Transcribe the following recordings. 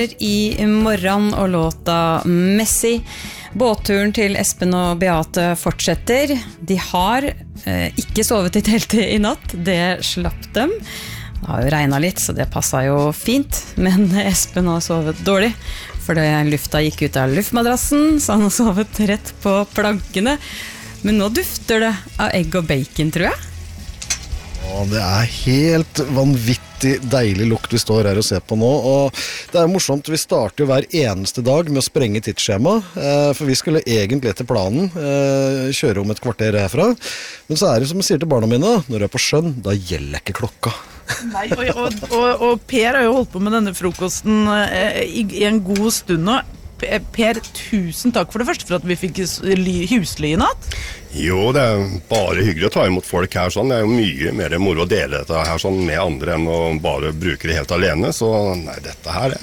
I morgen og låta Messi. Båtturen til Espen og Beate fortsetter. De har ikke sovet I teltet I natt, det slapp dem. Det har jo regnet litt, så det passet jo fint. Men Espen har sovet dårlig, fordi lufta gikk ut av luftmadrassen, så han har sovet rett på plankene. Men nå dufter det av egg og bacon, tror jeg. Ja, det helt vanvittig deilig lukt vi står her og ser på nå, og det morsomt, vi starter jo hver eneste dag med å sprenge tidsskjema, for vi skulle egentlig etter planen kjøre om et kvarter herfra, men så det som jeg sier til barna mine, når jeg på sjøen, da gjelder ikke klokka. Nei, og Per har jo holdt på med denne frokosten I en god stund nå. Per, tusen takk for det første for at vi fikk husly I natt. Jo, det bare hyggelig å ta imot folk her sånn. Det jo mye mer moro å dele dette her sånn med andre enn å bare bruke det helt alene. Så nei, dette her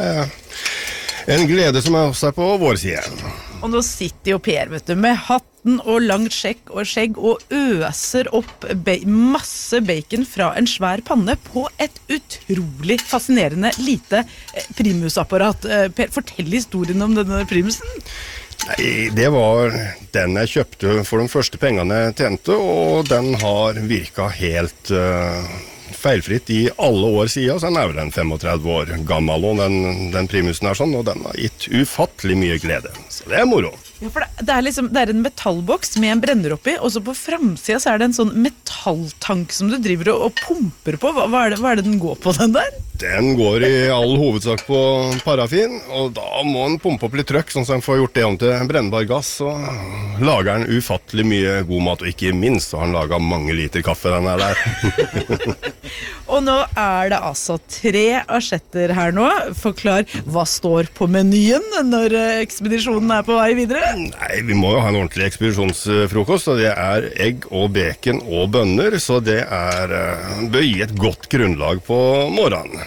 en glede som også på vår side. Og nå sitter jo Per, vet du, med hatten og langt skjegg og øser opp masse bacon fra en svær panne på et utrolig fascinerende lite primusapparat. Per, fortell historien om denne primusen. Nei, det var den jeg kjøpte for de første pengene jeg tjente, og den har virket helt feilfritt I alle år siden, så den vel en 35 år gammel, og den primusen sånn, og den har gitt ufattelig mye glede. Så det moro. Ja, for det liksom, det en metallboks med en brenner oppi, og så på framsiden så det en sånn metalltank som du driver og pumper på. Hva det den går på, den der? Den går I all hovedsak på parafin, og da må den pumpe opp litt trøkk, sånn at den får gjort det om til brennbar gass, og lager den ufattelig mye god mat, og ikke minst så har den laget mange liter kaffe, den der. Og nå det altså 3 asjetter her nå. Forklar, hva står på menyen når ekspedisjonen på vei videre? Nei, vi må jo ha en ordentlig ekspedisjonsfrokost, og det egg og bacon og bønner, så det bør gi et godt grunnlag på morgenen.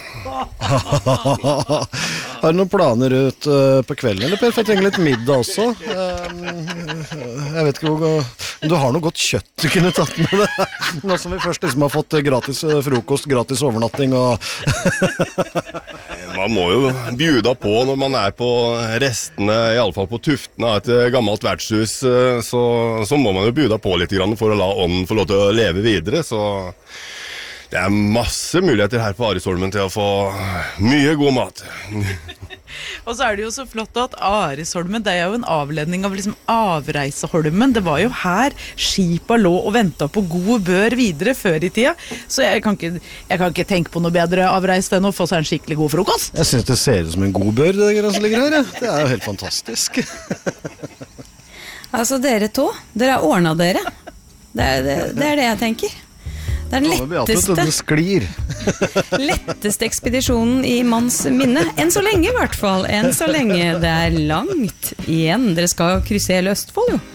Har du noen planer ut på kvelden, eller Per? For jeg trenger litt middag også. Jeg vet ikke om du har noe godt kjøtt du kunne tatt med det. Nå som vi først liksom har fått gratis frokost, gratis overnatting og... Man må jo bjuda på når man på restene, I alle fall på tuftene av et gammelt vertshus, så må man jo bjuda på litt grann for å la ånden få lov til å leve videre, så... Det masse muligheter her på Arisholmen til å få mye god mat. Og så det jo så flott at Arisholmen, det jo en avledning av liksom Avreiseholmen. Det var jo her skipa lå og ventet på god bør videre før I tida. Så jeg kan ikke tenke på noe bedre avreist enn å få seg en skikkelig god frokost. Jeg synes det ser ut som en god bør, det som ligger her. Det jo helt fantastisk. Altså dere to, dere har ordnet dere. Det det jeg tenker. Det letteste ekspedisjonen I manns minne. Enn så lenge I hvert fall. Enn så lenge det langt igjen. Dere skal krysse hele Østfold jo.